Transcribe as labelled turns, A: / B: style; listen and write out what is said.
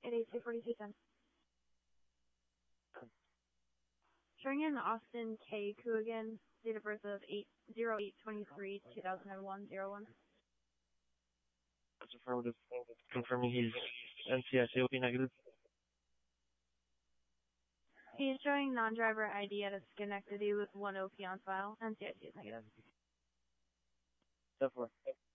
A: 88242 Showing in Austin K. Coogan, date of birth of 8/08/23/2001
B: That's affirmative. Confirming he's NCICOP negative.
A: He's showing non-driver ID at a Schenectady with 1 OP on file. NCIC is negative.
B: Step 4.